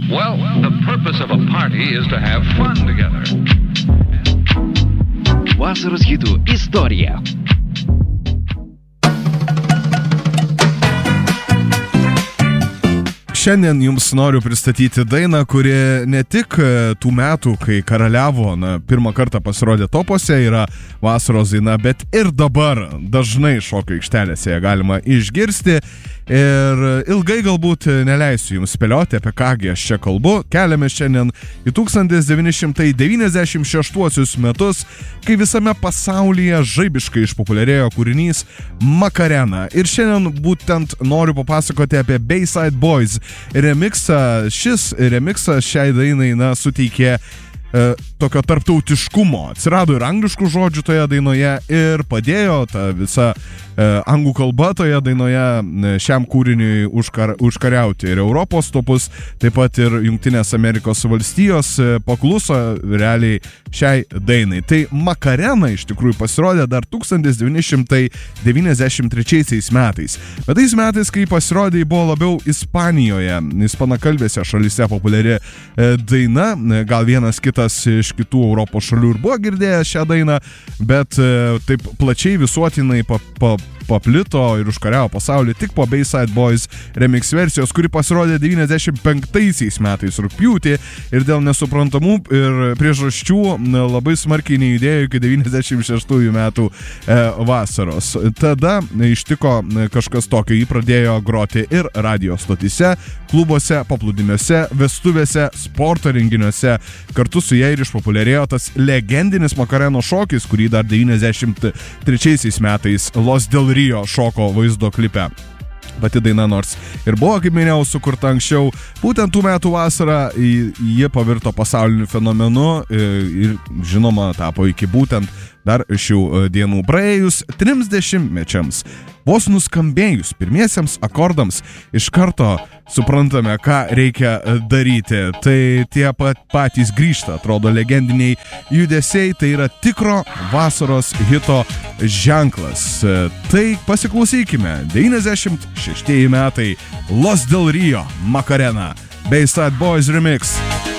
Well, the purpose of a party is to have fun together. Vasaros hitų istorija. Šiandien jums noriu pristatyti dainą, kuri ne tik tų metų, kai karaliavo, pirmą kartą pasirodė topuose, yra vasaros daina, bet ir dabar dažnai šokio aikštelėse ją galima išgirsti. Ir ilgai galbūt neleisiu jums spėlioti, apie kągi aš čia kalbu. Keliame šiandien į 1996 metus, kai visame pasaulyje žaibiškai išpopuliarėjo kūrinys Macarena. Ir šiandien būtent noriu papasakoti apie Bayside Boys remixą. Šis remixas šiai dainai suteikė tokio tarptautiškumo. Atsirado ir angliškų žodžių toje dainoje ir padėjo tą visą anglų kalbą toje dainoje šiam kūriniui užkariauti ir Europos topus, taip pat ir Jungtinės Amerikos valstijos pakluso realiai šiai dainai. Tai Macarena iš tikrųjų pasirodė dar 1993 metais. Bet tais metais, kai pasirodė, buvo labiau Ispanijoje, ispanakalbėse šalyse populiari daina. Gal vienas kitas iš kitų Europos šalių ir buvo girdėjęs šią dainą, bet taip plačiai visuotinai paplito ir užkariavo pasaulį tik po Bayside Boys remix versijos, kuri pasirodė 95 metais rugpjūtį ir dėl nesuprantamų ir priežasčių labai smarkiai nejudėjo iki 96 metų vasaros. Tada ištiko kažkas tokio, jį pradėjo groti ir radio stotyse, klubuose, paplūdimiuose, vestuvėse, sporto renginiuose. Kartu su jai ir išpopuliarėjo tas legendinis Macareno šokis, kurį dar 93 metais Los Del Rio šoko vaizdo klipe. Pati daina nors ir buvo, kaip minėjau, sukurta anksčiau, būtent tų metų vasarą jie pavirto pasauliniu fenomenu ir žinoma tapo iki būtent dar šių dienų praėjus 30 mečiams. Vos nuskambėjus pirmiesiems akordams iš karto suprantame, ką reikia daryti. Tai tie patys grįžta, atrodo, legendiniai judesiai, tai yra tikro vasaros hito ženklas. Tai pasiklausykime. 96 metai, Los Del Rio, Macarena, Bayside Boys remix.